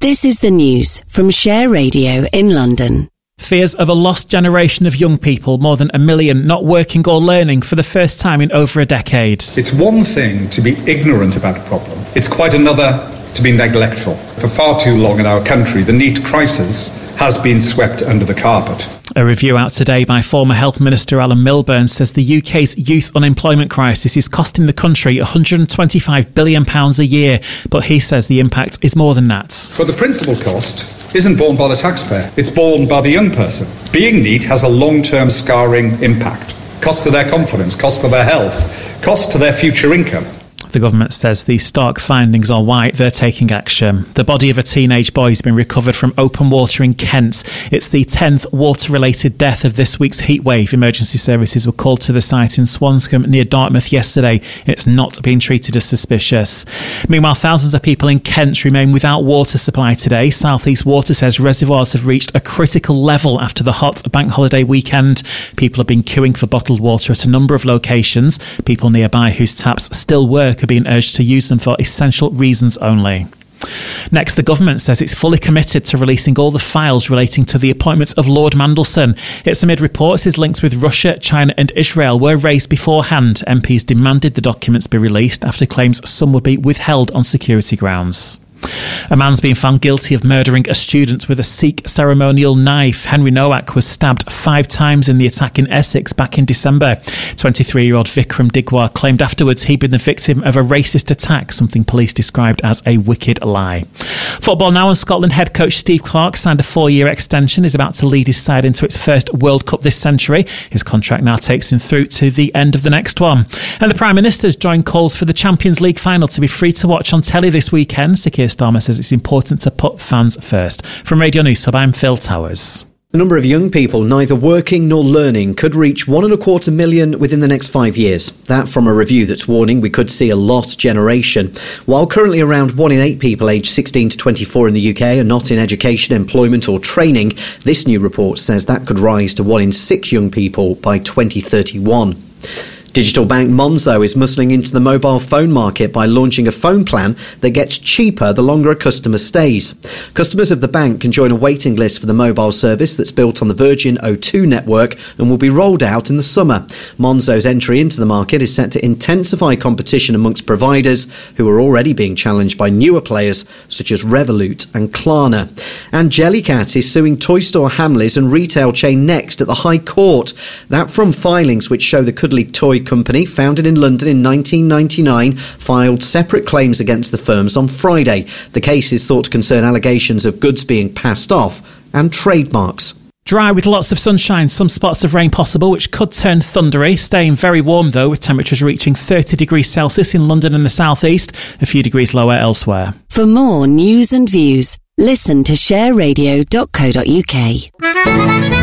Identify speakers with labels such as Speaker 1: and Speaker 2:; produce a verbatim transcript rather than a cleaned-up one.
Speaker 1: This is the news from Share Radio in London.
Speaker 2: Fears of a lost generation of young people, more than a million, not working or learning for the first time in over a decade.
Speaker 3: It's one thing to be ignorant about a problem. It's quite another to be neglectful. For far too long in our country, the NEET crisis has been swept under the carpet.
Speaker 2: A review out today by former Health Minister Alan Milburn says the U K's youth unemployment crisis is costing the country one hundred twenty-five billion pounds a year, but he says the impact is more than that.
Speaker 3: But the principal cost isn't borne by the taxpayer, it's borne by the young person. Being NEET has a long-term scarring impact. Cost to their confidence, cost to their health, cost to their future income.
Speaker 2: The government says the stark findings are why they're taking action. The body of a teenage boy has been recovered from open water in Kent. It's the tenth water-related death of this week's heatwave. Emergency services were called to the site in Swanscombe near Dartmouth yesterday. It's not being treated as suspicious. Meanwhile, thousands of people in Kent remain without water supply today. South East Water says reservoirs have reached a critical level after the hot bank holiday weekend. People have been queuing for bottled water at a number of locations. People nearby whose taps still work are being urged to use them for essential reasons only. Next, the government says it's fully committed to releasing all the files relating to the appointment of Lord Mandelson. It's amid reports his links with Russia, China and Israel were raised beforehand. M Ps demanded the documents be released after claims some would be withheld on security grounds. A man's been found guilty of murdering a student with a Sikh ceremonial knife. Henry Nowak was stabbed five times in the attack in Essex back in December. twenty-three-year-old Vikram Digwar claimed afterwards he'd been the victim of a racist attack, something police described as a wicked lie. Football now, and Scotland head coach Steve Clarke signed a four-year extension. He's about to lead his side into its first World Cup this century. His contract now takes him through to the end of the next one. And the Prime Minister's joined calls for the Champions League final to be free to watch on telly this weekend. Sir Keir Starmer says it's important to put fans first. From Radio News Hub, I'm Phil Towers.
Speaker 4: The number of young people neither working nor learning could reach one and a quarter million within the next five years. That from a review that's warning we could see a lost generation. While currently around one in eight people aged sixteen to twenty-four in the U K are not in education, employment or training, this new report says that could rise to one in six young people by twenty thirty-one. Digital bank Monzo is muscling into the mobile phone market by launching a phone plan that gets cheaper the longer a customer stays. Customers of the bank can join a waiting list for the mobile service that's built on the Virgin O two network and will be rolled out in the summer. Monzo's entry into the market is set to intensify competition amongst providers who are already being challenged by newer players such as Revolut and Klarna. And Jellycat is suing toy store Hamleys and retail chain Next at the High Court. That from filings which show the Cuddly Toy Company, founded in London in nineteen ninety-nine, filed separate claims against the firms on Friday. The case is thought to concern allegations of goods being passed off and trademarks.
Speaker 2: Dry with lots of sunshine, some spots of rain possible, which could turn thundery. Staying very warm, though, with temperatures reaching thirty degrees Celsius in London and the southeast, a few degrees lower elsewhere.
Speaker 1: For more news and views, listen to share radio dot co dot uk.